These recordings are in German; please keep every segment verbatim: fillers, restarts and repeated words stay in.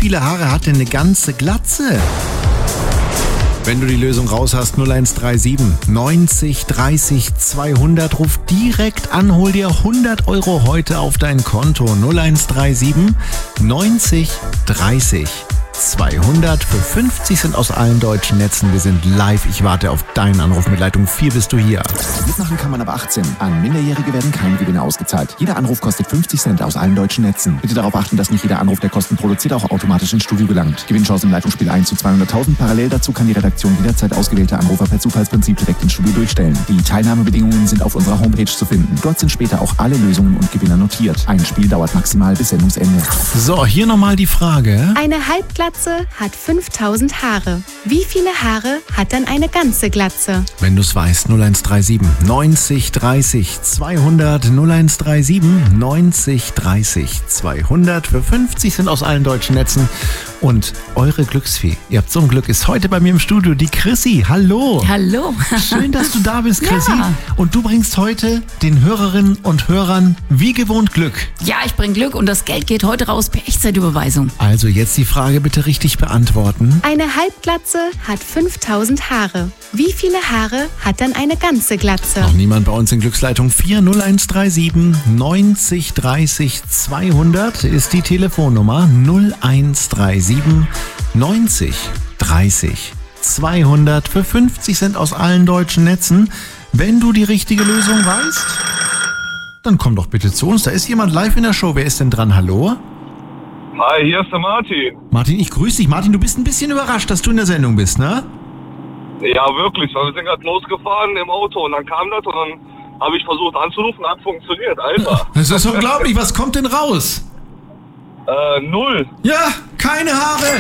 viele Haare hat denn eine ganze Glatze? Wenn du die Lösung raus hast, null eins drei sieben neunzig dreißig zweihundert, ruf direkt an, hol dir hundert Euro heute auf dein Konto. null eins drei sieben neunzig dreißig zweihundert. Für fünfzig Cent aus allen deutschen Netzen. Wir sind live. Ich warte auf deinen Anruf. Mit Leitung vier bist du hier. Mitmachen kann man ab achtzehn. An Minderjährige werden keine Gewinne ausgezahlt. Jeder Anruf kostet fünfzig Cent aus allen deutschen Netzen. Bitte darauf achten, dass nicht jeder Anruf, der Kosten produziert, auch automatisch ins Studio gelangt. Gewinnchance im Leitungsspiel eins zu zweihunderttausend. Parallel dazu kann die Redaktion jederzeit ausgewählte Anrufer per Zufallsprinzip direkt ins Studio durchstellen. Die Teilnahmebedingungen sind auf unserer Homepage zu finden. Dort sind später auch alle Lösungen und Gewinner notiert. Ein Spiel dauert maximal bis Sendungsende. So, hier nochmal die Frage. Eine Halbglatze hat fünftausend Haare. Wie viele Haare hat dann eine ganze Glatze? Wenn du es weißt, null eins drei sieben neunzig dreißig zweihundert. null eins drei sieben neunzig dreißig zweihundert. Für fünfzig Cent aus allen deutschen Netzen. Und eure Glücksfee, ihr habt so ein Glück, ist heute bei mir im Studio die Chrissy. Hallo. Hallo. Schön, dass du da bist, Chrissy. Ja. Und du bringst heute den Hörerinnen und Hörern wie gewohnt Glück. Ja, ich bring Glück und das Geld geht heute raus per Echtzeitüberweisung. Also jetzt die Frage bitte richtig beantworten. Eine Halbglatze hat fünftausend Haare. Wie viele Haare hat dann eine ganze Glatze? Noch niemand bei uns in Glücksleitung vier. null eins drei sieben neunzig dreißig zweihundert ist die Telefonnummer. null eins drei sieben neunzig dreißig zweihundert. Für fünfzig Cent aus allen deutschen Netzen. Wenn du die richtige Lösung weißt, dann komm doch bitte zu uns. Da ist jemand live in der Show. Wer ist denn dran? Hallo? Hi, hier ist der Martin. Martin, ich grüße dich. Martin, du bist ein bisschen überrascht, dass du in der Sendung bist, ne? Ja, wirklich, weil wir sind gerade losgefahren im Auto und dann kam das und dann habe ich versucht anzurufen, hat funktioniert, Alter. Das ist unglaublich. Was kommt denn raus? Äh, null. Ja, keine Haare.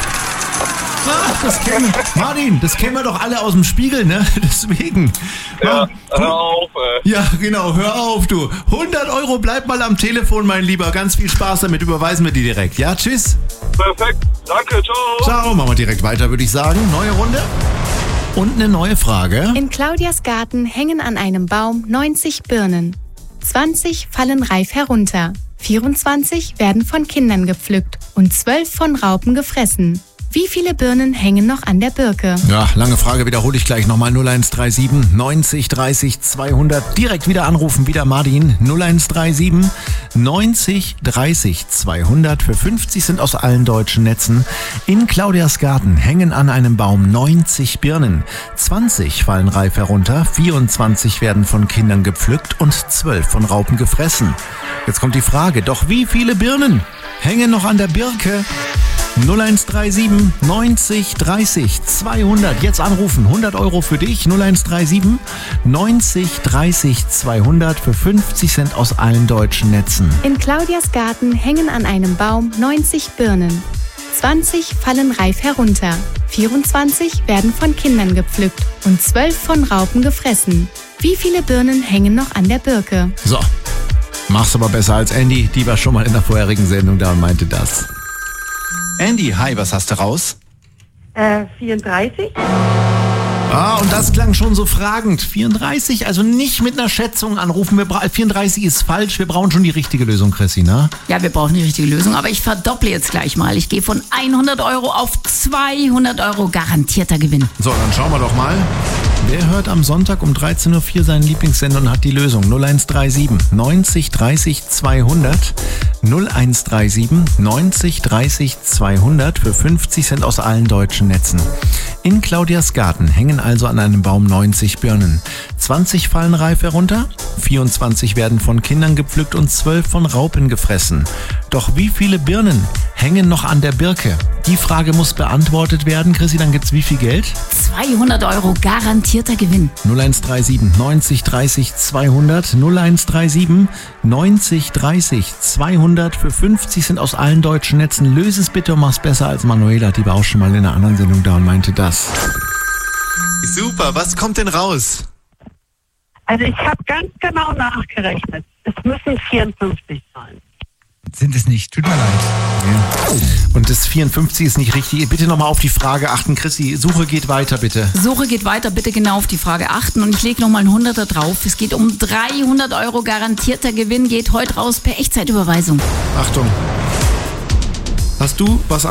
Ah, das kennen, Martin, das kennen wir doch alle aus dem Spiegel, ne? Deswegen. Ja, Ah, hör auf, ey. Ja, genau, hör auf, du. hundert Euro, bleib mal am Telefon, mein Lieber. Ganz viel Spaß damit, überweisen wir die direkt. Ja, tschüss. Perfekt, danke, ciao. Ciao, machen wir direkt weiter, würde ich sagen. Neue Runde. Und eine neue Frage. In Claudias Garten hängen an einem Baum neunzig Birnen. zwanzig fallen reif herunter. vierundzwanzig werden von Kindern gepflückt und zwölf von Raupen gefressen. Wie viele Birnen hängen noch an der Birke? Ja, lange Frage, wiederhole ich gleich nochmal. null eins drei sieben neunzig dreißig zweihundert. Direkt wieder anrufen, wieder Martin. null eins drei sieben neunzig dreißig zweihundert. Für fünfzig Cent aus allen deutschen Netzen. In Claudias Garten hängen an einem Baum neunzig Birnen. zwanzig fallen reif herunter, vierundzwanzig werden von Kindern gepflückt und zwölf von Raupen gefressen. Jetzt kommt die Frage, doch wie viele Birnen hängen noch an der Birke? null eins drei sieben neunzig dreißig zweihundert. Jetzt anrufen. hundert Euro für dich. null eins drei sieben neunzig dreißig zweihundert für fünfzig Cent aus allen deutschen Netzen. In Claudias Garten hängen an einem Baum neunzig Birnen. zwanzig fallen reif herunter. vierundzwanzig werden von Kindern gepflückt und zwölf von Raupen gefressen. Wie viele Birnen hängen noch an der Birke? So, mach's aber besser als Andy. Die war schon mal in der vorherigen Sendung da und meinte das. Andy, hi, was hast du raus? Äh, vierunddreißig? Ah, und das klang schon so fragend. vierunddreißig, also nicht mit einer Schätzung anrufen. Wir bra- vierunddreißig ist falsch, wir brauchen schon die richtige Lösung, Chrissy, ne? Ja, wir brauchen die richtige Lösung, aber ich verdopple jetzt gleich mal. Ich gehe von hundert Euro auf zweihundert Euro garantierter Gewinn. So, dann schauen wir doch mal. Wer hört am Sonntag um dreizehn Uhr vier seinen Lieblingssender und hat die Lösung? null eins drei sieben neunzig dreißig zweihundert. null eins drei sieben neunzig dreißig zweihundert für fünfzig Cent aus allen deutschen Netzen. In Claudias Garten hängen also an einem Baum neunzig Birnen. zwanzig fallen reif herunter, vierundzwanzig werden von Kindern gepflückt und zwölf von Raupen gefressen. Doch wie viele Birnen hängen noch an der Birke? Die Frage muss beantwortet werden. Chrissy, dann gibt's wie viel Geld? zweihundert Euro garantierter Gewinn. null eins drei sieben neunzig dreißig zweihundert. null eins drei sieben neunzig dreißig zweihundert für fünfzig Cent aus allen deutschen Netzen. Löse es bitte und mach's besser als Manuela. Die war auch schon mal in einer anderen Sendung da und meinte das. Super, was kommt denn raus? Also ich habe ganz genau nachgerechnet. Es müssen vierundfünfzig sein. Sind es nicht, tut mir leid. Und das vierundfünfzig ist nicht richtig. Bitte nochmal auf die Frage achten. Chrissy, Suche geht weiter, bitte. Suche geht weiter, bitte genau auf die Frage achten und ich lege nochmal einen Hunderter drauf. Es geht um dreihundert Euro garantierter Gewinn, geht heute raus per Echtzeitüberweisung. Achtung. Hast du was